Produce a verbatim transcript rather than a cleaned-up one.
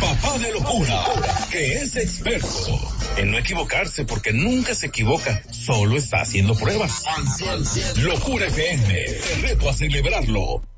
papá de locura, que es experto en no equivocarse porque nunca se equivoca, solo está haciendo pruebas. Locura F M, te reto a celebrarlo.